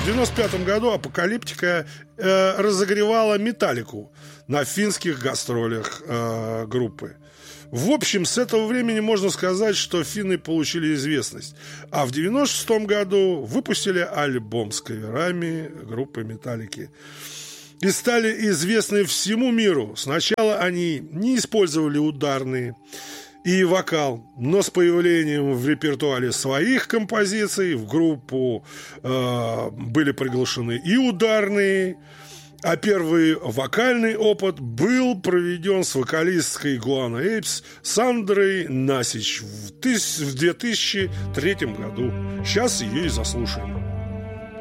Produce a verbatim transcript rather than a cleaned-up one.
В девяносто пятом году Апокалиптика э, разогревала Металлику на финских гастролях э, группы. В общем, с этого времени можно сказать, что финны получили известность. А в девяносто шестом году выпустили альбом с каверами группы Металлики. И стали известны всему миру. Сначала они не использовали ударные и вокал, но с появлением в репертуаре своих композиций в группу э, были приглашены и ударные, а первый вокальный опыт был проведен с вокалисткой Гуано Эйпс Сандрой Насич в две тысячи третьем году. Сейчас ее и заслушаем.